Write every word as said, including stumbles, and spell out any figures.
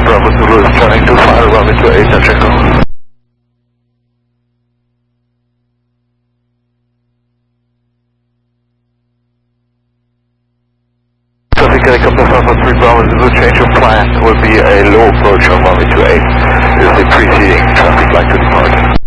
Bravo Zulu is turning to final runway two eight at Echo. Traffic helicopter five four three Bravo Zulu, change of plan will be a low approach on runway two eight. Is the preceding traffic light to depart.